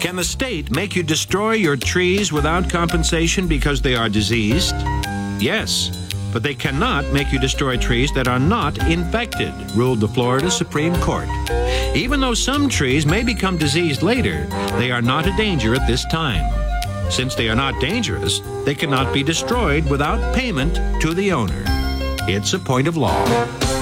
Can the state make you destroy your trees without compensation because they are diseased? Yes, but they cannot make you destroy trees that are not infected, ruled the Florida Supreme Court. Even though some trees may become diseased later, they are not a danger at this time. Since they are not dangerous, they cannot be destroyed without payment to the owner. It's a point of law.